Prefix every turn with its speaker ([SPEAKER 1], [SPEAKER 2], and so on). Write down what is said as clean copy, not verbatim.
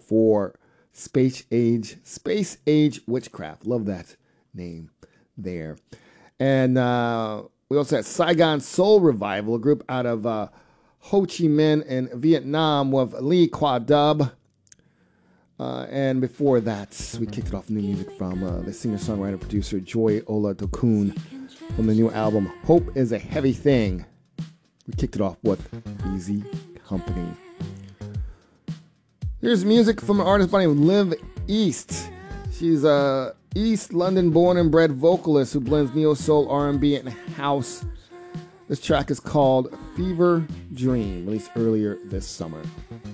[SPEAKER 1] for Space Age Witchcraft. Love that name there. And we also had Saigon Soul Revival, a group out of Ho Chi Minh in Vietnam with Lee Qua Dub. And before that, we kicked it off new music from the singer-songwriter-producer Joy Ola Dokun from the new album Hope is a Heavy Thing. We kicked it off with Easy Company. Here's music from an artist by the name of Liv East. She's a East London born and bred vocalist who blends neo soul, R&B, and house. This track is called Fever Dream, released earlier this summer.